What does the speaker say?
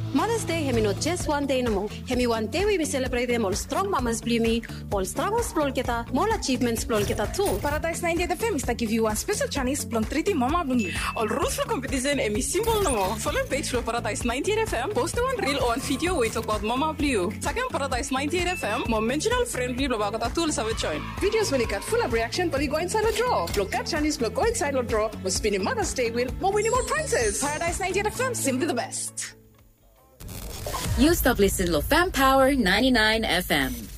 Mother's Day hemi not just one day no more. Hemi one day we celebrate them all strong mamas blumi, all struggles plol kita, more achievements plol kita too. Paradise 98 FM is to give you one special Chinese plon treaty mama blumi. All rules for competition emi simple no more. Follow page for Paradise 98 FM, post one reel or one video we talk about mama blue. Second Paradise 98 FM, more mentional friendly blabagata tools have a join. Videos when you got full of reaction but you go inside the draw. Look at Chinese block go inside the draw, was spinning Mother's Day wheel, more winning more prizes. Paradise 98 FM, simply the best. You stop listening to Fam Power 99 FM.